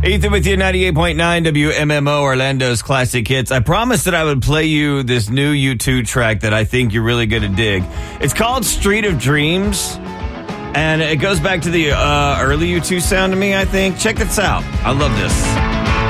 Ethan with you, 98.9 WMMO, Orlando's classic hits. I promised that I would play you this new U2 track that I think you're really going to dig. It's called Street of Dreams, and it goes back to the early U2 sound to me, I think. Check this out. I love this.